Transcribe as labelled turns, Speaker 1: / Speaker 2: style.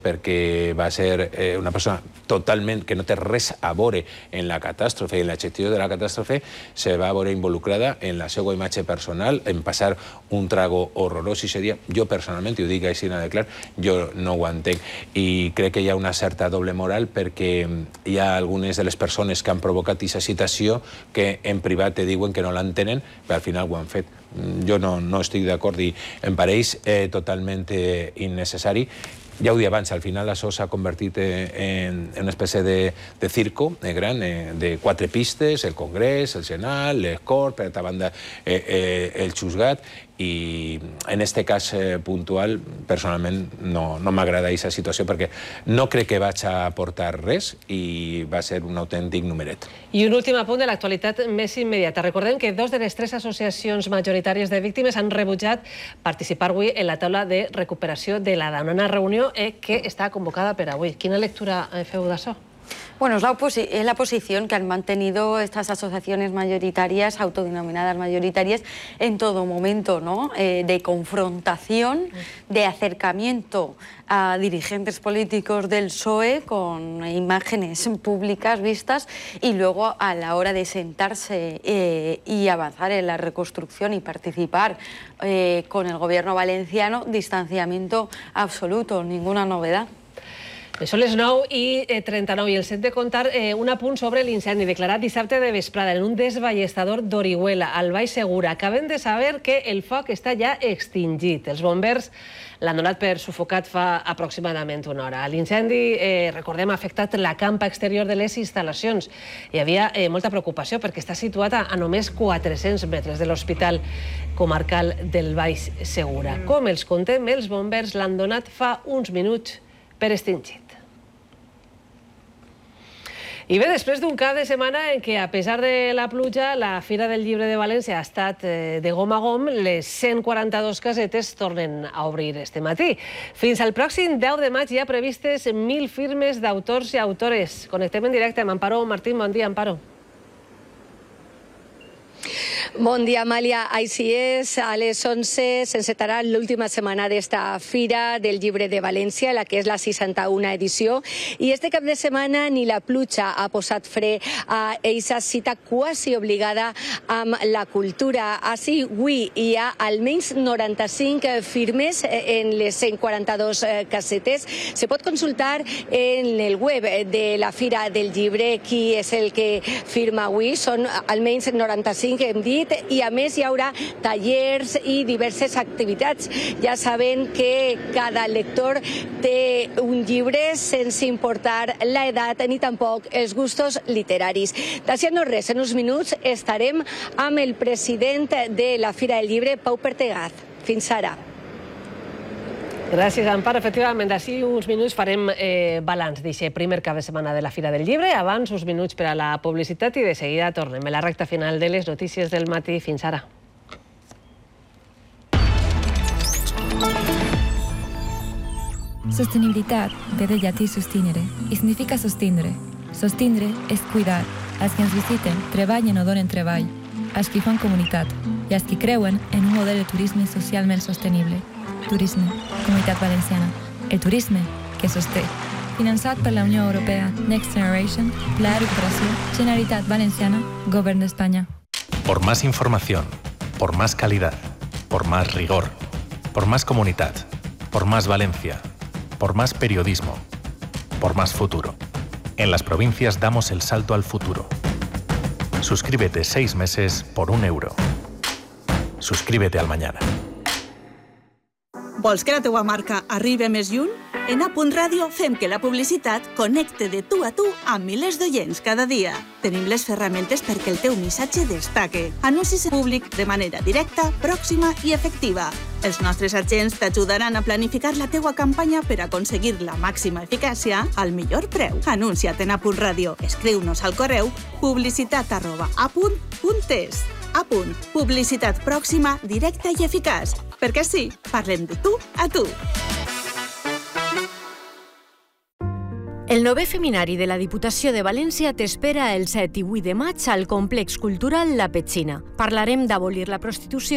Speaker 1: perquè va ser una persona totalment que no té res a veure en la catàstrofe i en la gestió de la catàstrofe, se va veure involucrada en la seva imatge personal, en passar un trago horrorós i dia. Jo personalment, i ho dic així de clar, jo no ho entenc. I crec que hi ha una certa doble moral perquè hi ha algunes de les persones que han provocat aquesta situació que en privat te diuen que no l'entenen, però al final ho han fet. Jo no estic d'acord i em pareix totalment innecessari. Ja ho dia abans, al final això s'ha convertit en una espècie de circo gran, de 4 pistes, el Congrés, el Senat, les Corts, per altra banda el Juzgat, i en aquest cas puntual, personalment, no m'agrada aquesta situació perquè no crec que vaig a aportar res i va ser un autèntic numeret.
Speaker 2: I un últim apunt de l'actualitat més immediata. Recordem que 2 de les 3 associacions majoritàries de víctimes han rebutjat participar avui en la taula de recuperació de la dona, una reunió que està convocada per avui. Quina lectura feu d'això?
Speaker 3: Bueno, es la posición que han mantenido estas asociaciones mayoritarias, autodenominadas mayoritarias, en todo momento, ¿no? De confrontación, de acercamiento a dirigentes políticos del PSOE con imágenes públicas vistas y luego a la hora de sentarse y avanzar en la reconstrucción y participar con el gobierno valenciano, distanciamiento absoluto, ninguna novedad.
Speaker 2: Són les 9:39 i el set de contar un apunt sobre l'incendi declarat dissabte de vesprada en un desballestador d'Orihuela, al Baix Segura. Acabem de saber que el foc està ja extingit. Els bombers l'han donat per sufocat fa aproximadament una hora. L'incendi, recordem, ha afectat la campa exterior de les instal·lacions. Hi havia molta preocupació perquè està situat a només 400 metres de l'Hospital Comarcal del Baix Segura. Com els contem, els bombers l'han donat fa uns minuts per extingit. I bé, després d'un cap de setmana en què, a pesar de la pluja, la Fira del Llibre de València ha estat de gom a gom, les 142 casetes tornen a obrir este matí. Fins al pròxim 10 de maig hi ha previstes 1.000 firmes d'autors i autores. Connectem en directe amb Amparo Martín. Bon dia, Amparo.
Speaker 4: Bon dia, Amàlia. Així és, a les 11 s'encetarà l'última setmana d'esta Fira del Llibre de València, la que és la 61a edició, i este cap de setmana ni la pluja ha posat fre a aquesta cita quasi obligada amb la cultura. Així, avui hi ha almenys 95 firmes en les 142 casetes. Se pot consultar en el web de la Fira del Llibre qui és el que firma avui. Són almenys 95, hem dit, i a més hi haurà tallers i diverses activitats. Ja saben que cada lector té un llibre sense importar l'edat ni tampoc els gustos literaris. D'ací no res, en uns minuts estarem amb el president de la Fira del Llibre, Pau Pertegaz. Fins ara.
Speaker 2: Gràcies, Amparo. Efectivament, d'ací uns minuts farem balanç d'aquest primer cap de setmana de la Fira del Llibre. Abans, uns minuts per a la publicitat i de seguida tornem a la recta final de les notícies del matí. Fins ara.
Speaker 5: Sostenibilitat ve del llatí sustinere i significa sostindre. Sostindre és cuidar. Els que ens visiten treballen o donen treball, els que fan comunitat i els que creuen en un model de turisme socialment sostenible. Turisme, Comunitat Valenciana. El turisme que sosté. Finançat per la Unió Europea, Next Generation, Pla de Recuperació, Generalitat Valenciana, Govern d'Espanya.
Speaker 6: Por más información, por más calidad, por más rigor, por más comunidad, por más Valencia, por más periodismo, por más futuro. En las provincias damos el salto al futuro. Suscríbete 6 meses por €1. Suscríbete al Mañana.
Speaker 7: Vols que la teua marca arribi més lluny? En A.Radio fem que la publicitat connecte de tu a tu amb milers d'oients cada dia. Tenim les ferramentes perquè el teu missatge destaque. Anuncis públic de manera directa, pròxima i efectiva. Els nostres agents t'ajudaran a planificar la teua campanya per aconseguir la màxima eficàcia al millor preu. Anuncia't en A.Radio. Escriu-nos al correu publicitat@a.es. Publicitat pròxima, directa i eficaç. Perquè sí, parlem de tu a tu.
Speaker 8: El 9è Feminari de la Diputació de València t'espera el 7 i 8 de maig al Complex Cultural La Petxina. Parlarem d'abolir la prostitució